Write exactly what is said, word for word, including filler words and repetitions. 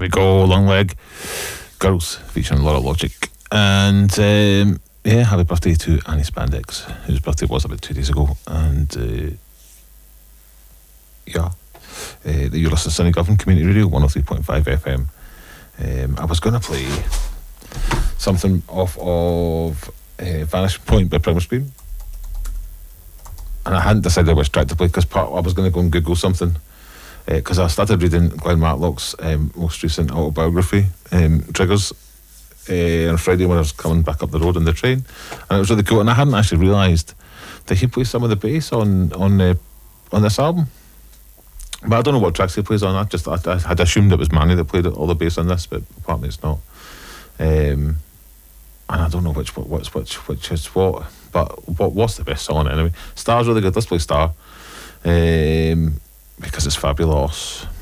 we go, Long Leg. Girls, featuring Laura Logic. And um, yeah, happy birthday to Annie Spandex, whose birthday was about two days ago. And uh, yeah, uh, you're listening to Sunny Govan Community Radio, one oh three point five F M. Um, I was going to play something off of uh, Vanishing Point by Primal Scream. And I hadn't decided which track to play because I was going to go and Google something. Because uh, I started reading Glenn Matlock's um, most recent autobiography, um, Triggers, uh, on Friday when I was coming back up the road in the train. And it was really cool. And I hadn't actually realised that he plays some of the bass on on uh, on this album. But I don't know what tracks he plays on. I just I, I had assumed it was Manny that played all the bass on this, but apparently it's not. Um, and I don't know which which which which is what. But what what's the best song anyway? Star's really good. Let's play Star. Um, because it's fabulous.